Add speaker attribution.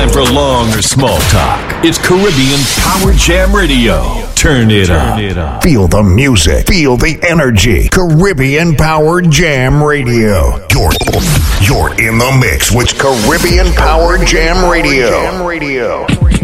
Speaker 1: time for long or small talk. It's Caribbean Power Jam Radio. Turn it up.
Speaker 2: Feel the music. Feel the energy. Caribbean Power Jam Radio. You're in the mix with Caribbean Power Jam Radio.